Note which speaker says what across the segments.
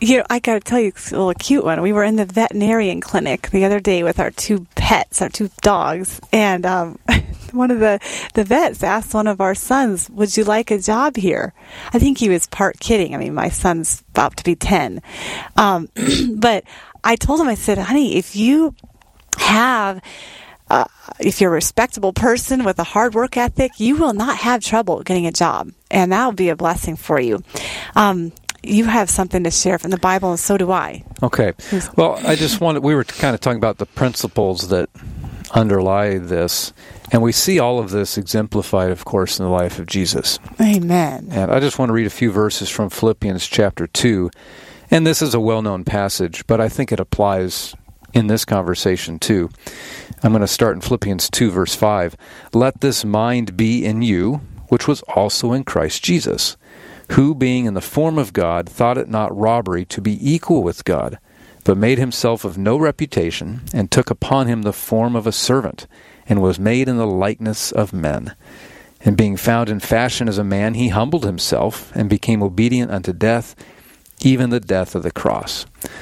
Speaker 1: I got to tell you a little cute one. We were in the veterinarian clinic the other day with our two pets, our two dogs, and one of the vets asked one of our sons, "Would you like a job here?" I think he was part kidding. I mean, my son's about to be 10. But I told him, I said, "Honey, if you're a respectable person with a hard work ethic, you will not have trouble getting a job, and that will be a blessing for you." You have something to share from the Bible, and so do I.
Speaker 2: Okay. Well, we were kind of talking about the principles that underlie this, and we see all of this exemplified, of course, in the life of Jesus.
Speaker 1: Amen.
Speaker 2: And I just want to read a few verses from Philippians chapter 2, and this is a well-known passage, but I think it applies in this conversation too. I'm going to start in Philippians 2, verse 5. "Let this mind be in you, which was also in Christ Jesus, who, being in the form of God, thought it not robbery to be equal with God, but made himself of no reputation, and took upon him the form of a servant, and was made in the likeness of men. And being found in fashion as a man, he humbled himself, and became obedient unto death, even the death of the cross."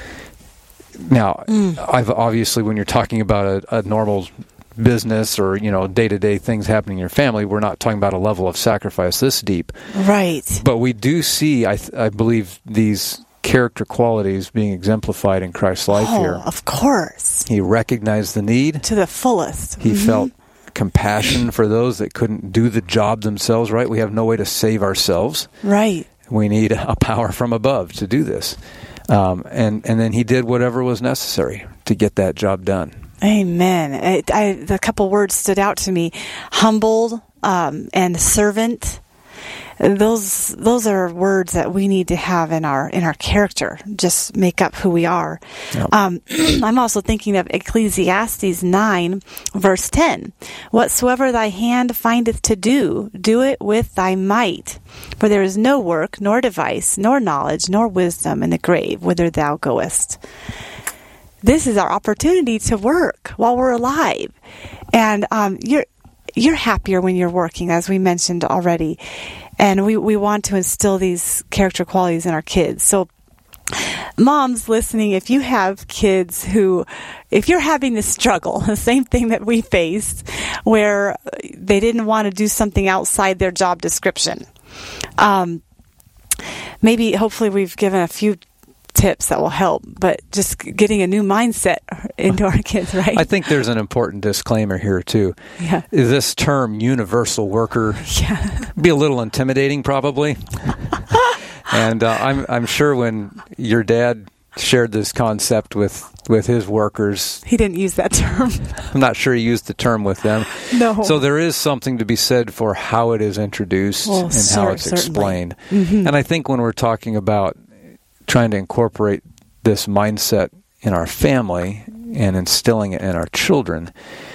Speaker 2: Now, obviously, when you're talking about a normal business or, day-to-day things happening in your family, we're not talking about a level of sacrifice this deep.
Speaker 1: Right.
Speaker 2: But we do see, I believe, these character qualities being exemplified in Christ's life here.
Speaker 1: Of course.
Speaker 2: He recognized the need.
Speaker 1: To the fullest.
Speaker 2: He felt compassion for those that couldn't do the job themselves, right? We have no way to save ourselves.
Speaker 1: Right.
Speaker 2: We need a power from above to do this. And then he did whatever was necessary to get that job done.
Speaker 1: Amen. The couple words stood out to me: humbled and servant. Those are words that we need to have in our character. Just make up who we are. Yep. I'm also thinking of Ecclesiastes 9, verse 10. "Whatsoever thy hand findeth to do, do it with thy might. For there is no work, nor device, nor knowledge, nor wisdom in the grave whither thou goest." This is our opportunity to work while we're alive. And you're happier when you're working, as we mentioned already. And we want to instill these character qualities in our kids. So moms listening, if you have kids if you're having this struggle, the same thing that we faced, where they didn't want to do something outside their job description, hopefully we've given a few tips that will help, but just getting a new mindset into our kids, right? I
Speaker 2: think there's an important disclaimer here too.
Speaker 1: Yeah.
Speaker 2: This term universal worker be a little intimidating probably. And I'm sure when your dad shared this concept with his workers,
Speaker 1: he didn't use that term.
Speaker 2: I'm not sure he used the term with them.
Speaker 1: No.
Speaker 2: So there is something to be said for how it is introduced and how it's explained.
Speaker 1: Mm-hmm.
Speaker 2: And I think when we're talking about trying to incorporate this mindset in our family and instilling it in our children,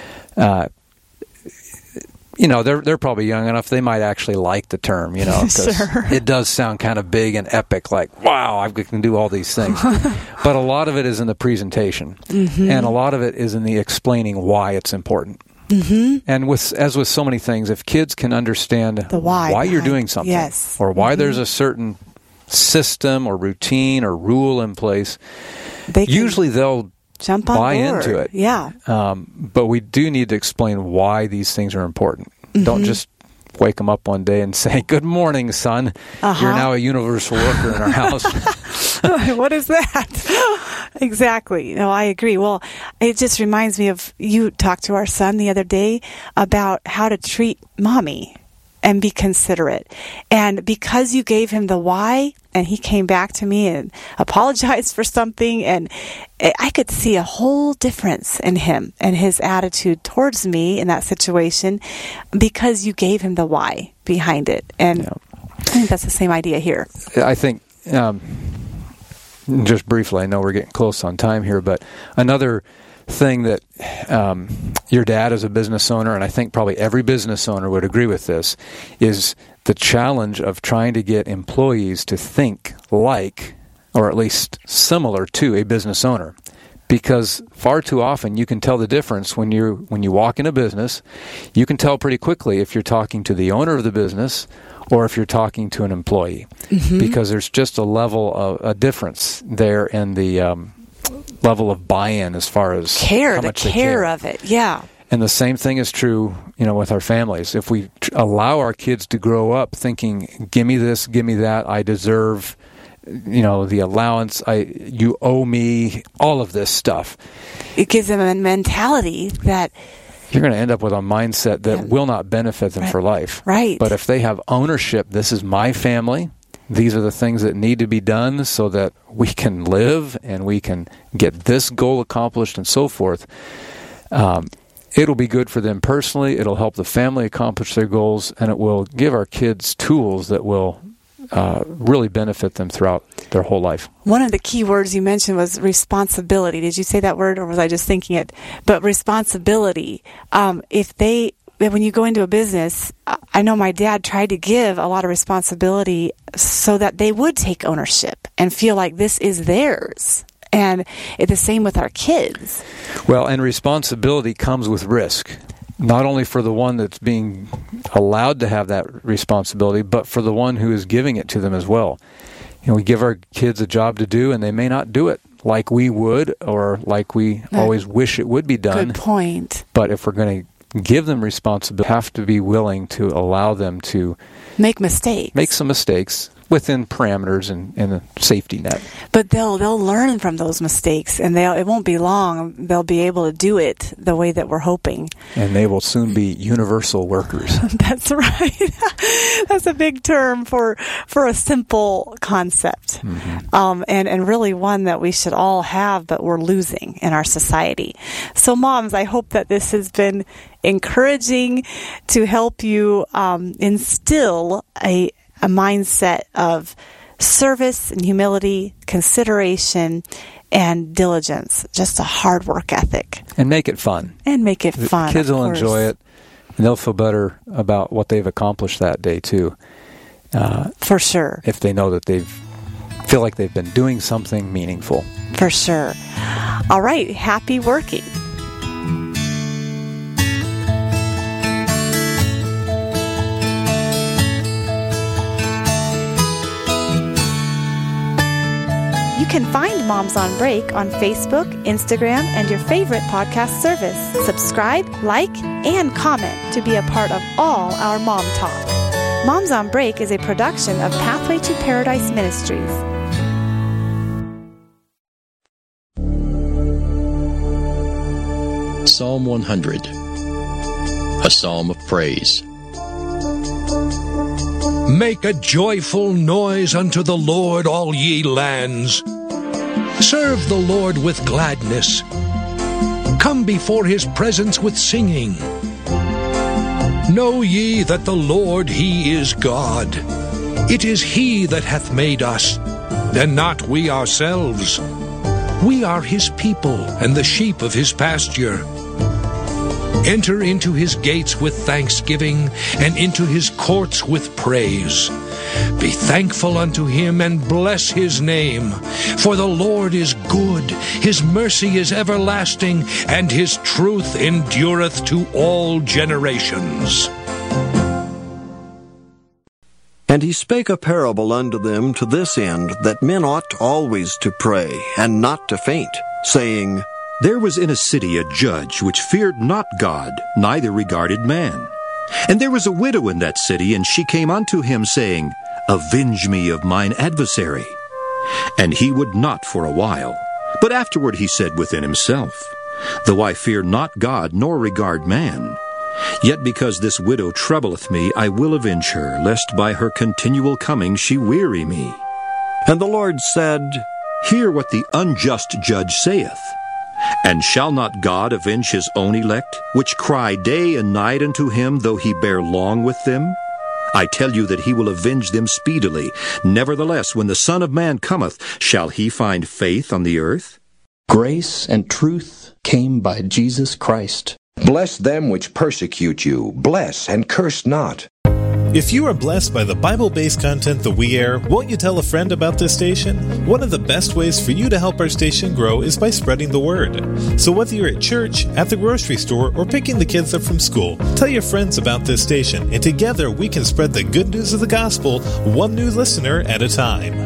Speaker 2: they're probably young enough, they might actually like the term, because
Speaker 1: sure.
Speaker 2: It does sound kind of big and epic, like, wow, I can do all these things. But a lot of it is in the presentation, and a lot of it is in the explaining why it's important. Mm-hmm. And as with so many things, if kids can understand
Speaker 1: the why
Speaker 2: you're doing something,
Speaker 1: yes.
Speaker 2: or why there's a certain system or routine or rule in place, usually they'll
Speaker 1: jump on
Speaker 2: buy
Speaker 1: board.
Speaker 2: into it.
Speaker 1: Yeah.
Speaker 2: But we do need to explain why these things are important. Don't just wake them up one day and say, "Good morning, son. You're now a universal worker in our house."
Speaker 1: What is that? Exactly. No, I agree. Well, it just reminds me of, you talked to our son the other day about how to treat mommy and be considerate. And because you gave him the why, and he came back to me and apologized for something, and I could see a whole difference in him and his attitude towards me in that situation, because you gave him the why behind it. And I think that's the same idea here.
Speaker 2: I think, just briefly, I know we're getting close on time here, but another thing that your dad as a business owner, and I think probably every business owner would agree with this, is the challenge of trying to get employees to think like, or at least similar to, a business owner. Because far too often you can tell the difference when you walk in a business. You can tell pretty quickly if you're talking to the owner of the business or if you're talking to an employee, because there's just a difference there in the level of buy-in as far as
Speaker 1: care,
Speaker 2: how
Speaker 1: the
Speaker 2: much they
Speaker 1: care of it. Yeah.
Speaker 2: And the same thing is true, with our families. If we allow our kids to grow up thinking, "Give me this, give me that, I deserve, the allowance, you owe me," all of this stuff,
Speaker 1: it gives them a mentality that
Speaker 2: you're going to end up with a mindset that will not benefit them for life.
Speaker 1: Right.
Speaker 2: But if they have ownership, this is my family. These are the things that need to be done so that we can live and we can get this goal accomplished and so forth. It'll be good for them personally. It'll help the family accomplish their goals, and it will give our kids tools that will really benefit them throughout their whole life.
Speaker 1: One of the key words you mentioned was responsibility. Did you say that word, or was I just thinking it? But responsibility. When you go into a business, I know my dad tried to give a lot of responsibility so that they would take ownership and feel like this is theirs. And it's the same with our kids.
Speaker 2: Well, and responsibility comes with risk. Not only for the one that's being allowed to have that responsibility, but for the one who is giving it to them as well. We give our kids a job to do, and they may not do it like we would or like we always wish it would be done.
Speaker 1: Good point.
Speaker 2: But if we're going to give them responsibility, we have to be willing to allow them to
Speaker 1: make some
Speaker 2: mistakes within parameters and a safety net.
Speaker 1: But they'll learn from those mistakes, and it won't be long. They'll be able to do it the way that we're hoping.
Speaker 2: And they will soon be universal workers.
Speaker 1: That's right. That's a big term for a simple concept, and really one that we should all have, but we're losing in our society. So, moms, I hope that this has been encouraging to help you instill a mindset of service and humility, consideration, and diligence. Just a hard work ethic.
Speaker 2: And make it fun.
Speaker 1: The
Speaker 2: kids will enjoy it, and they'll feel better about what they've accomplished that day, too.
Speaker 1: For sure.
Speaker 2: If they know that they feel like they've been doing something meaningful.
Speaker 1: For sure. All right. Happy working. You can find Moms on Break on Facebook, Instagram, and your favorite podcast service. Subscribe, like, and comment to be a part of all our Mom Talk. Moms on Break is a production of Pathway to Paradise Ministries.
Speaker 3: Psalm 100, a psalm of praise.
Speaker 4: Make a joyful noise unto the Lord, all ye lands. Serve the Lord with gladness. Come before his presence with singing. Know ye that the Lord, he is God. It is he that hath made us, and not we ourselves. We are his people, and the sheep of his pasture. Enter into his gates with thanksgiving, and into his courts with praise. Be thankful unto him, and bless his name. For the Lord is good, his mercy is everlasting, and his truth endureth to all generations.
Speaker 5: And he spake a parable unto them to this end, that men ought always to pray, and not to faint, saying,
Speaker 6: There was in a city a judge which feared not God, neither regarded man. And there was a widow in that city, and she came unto him, saying, Avenge me of mine adversary. And he would not for a while. But afterward he said within himself, Though I fear not God, nor regard man, yet because this widow troubleth me, I will avenge her, lest by her continual coming she weary me.
Speaker 5: And the Lord said,
Speaker 6: Hear what the unjust judge saith. And shall not God avenge his own elect, which cry day and night unto him, though he bear long with them? I tell you that he will avenge them speedily. Nevertheless, when the Son of Man cometh, shall he find faith on the earth?
Speaker 7: Grace and truth came by Jesus Christ.
Speaker 8: Bless them which persecute you. Bless and curse not. If you are blessed by the Bible-based content that we air, won't you tell a friend about this station? One of the best ways for you to help our station grow is by spreading the word. So whether you're at church, at the grocery store, or picking the kids up from school, tell your friends about this station, and together we can spread the good news of the gospel, one new listener at a time.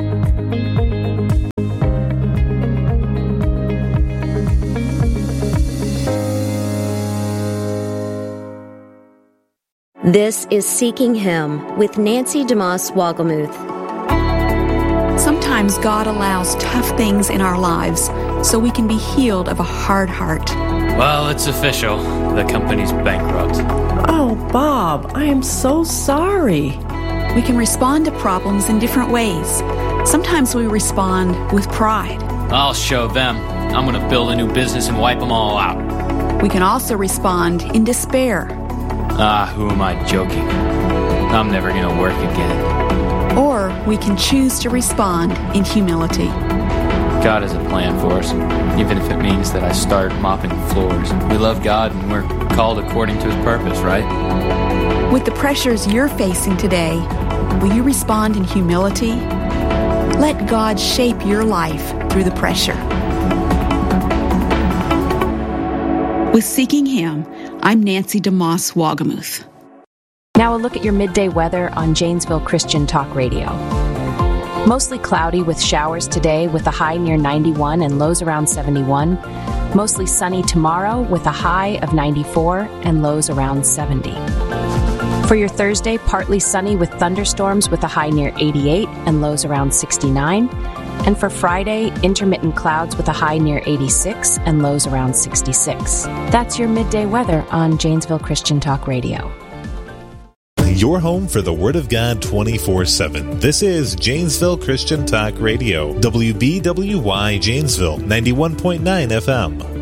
Speaker 9: This is Seeking Him with Nancy DeMoss Wogelmuth.
Speaker 10: Sometimes God allows tough things in our lives so we can be healed of a hard heart.
Speaker 11: Well, it's official. The company's bankrupt.
Speaker 12: Oh, Bob, I am so sorry.
Speaker 10: We can respond to problems in different ways. Sometimes we respond with pride.
Speaker 11: I'll show them. I'm going to build a new business and wipe them all out.
Speaker 10: We can also respond in despair.
Speaker 11: Who am I joking? I'm never going to work again.
Speaker 10: Or we can choose to respond in humility.
Speaker 11: God has a plan for us, even if it means that I start mopping floors. We love God and we're called according to His purpose, right?
Speaker 10: With the pressures you're facing today, will you respond in humility? Let God shape your life through the pressure. With Seeking Him, I'm Nancy DeMoss Wogelmuth.
Speaker 13: Now a look at your midday weather on Janesville Christian Talk Radio. Mostly cloudy with showers today with a high near 91 and lows around 71. Mostly sunny tomorrow with a high of 94 and lows around 70. For your Thursday, partly sunny with thunderstorms with a high near 88 and lows around 69. And for Friday, intermittent clouds with a high near 86 and lows around 66. That's your midday weather on Janesville Christian Talk Radio.
Speaker 8: Your home for the Word of God 24/7. This is Janesville Christian Talk Radio. WBWY Janesville, 91.9 FM.